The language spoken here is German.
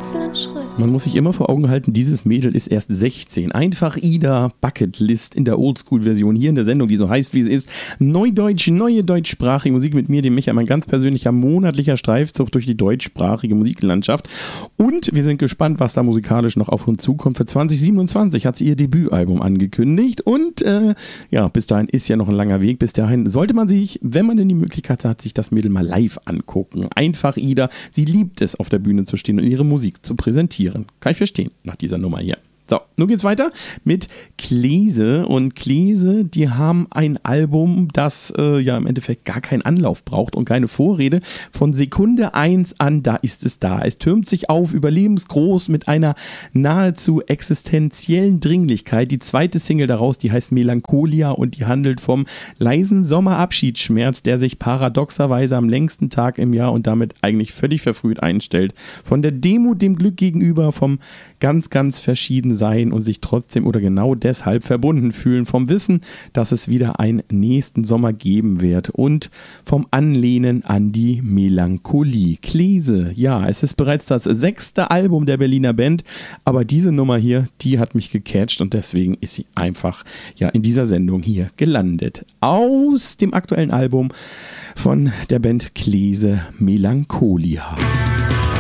einzelnen Schritt. Man muss sich immer vor Augen halten, dieses Mädel ist erst 16. Einfach Ida Bucketlist in der Oldschool-Version hier in der Sendung, die so heißt, wie es ist. Neudeutsch, neue deutschsprachige Musik mit mir, dem Micha, mein ganz persönlicher monatlicher Streifzug durch die deutschsprachige Musiklandschaft. Und wir sind gespannt, was da musikalisch noch auf uns zukommt. Für 2027 hat sie ihr Debütalbum angekündigt. Und bis dahin ist ja noch ein langer Weg. Bis dahin sollte man sich, wenn man denn die Möglichkeit hat, sich das Mädel mal live angucken. Einfach Ida, sie liebt es, auf der Bühne zu stehen und ihre Musik zu präsentieren. Kann ich verstehen, nach dieser Nummer hier. So, nun geht's weiter mit Klese. Und Klese, die haben ein Album, das im Endeffekt gar keinen Anlauf braucht und keine Vorrede. Von Sekunde 1 an, da ist es da. Es türmt sich auf, überlebensgroß, mit einer nahezu existenziellen Dringlichkeit. Die zweite Single daraus, die heißt Melancholia und die handelt vom leisen Sommerabschiedsschmerz, der sich paradoxerweise am längsten Tag im Jahr und damit eigentlich völlig verfrüht einstellt. Von der Demut dem Glück gegenüber, vom ganz, ganz verschieden sein und sich trotzdem oder genau deshalb verbunden fühlen, vom Wissen, dass es wieder einen nächsten Sommer geben wird und vom Anlehnen an die Melancholie. Klese, ja, es ist bereits das 6. Album der Berliner Band, aber diese Nummer hier, die hat mich gecatcht und deswegen ist sie einfach in dieser Sendung hier gelandet. Aus dem aktuellen Album von der Band Klese, Melancholia.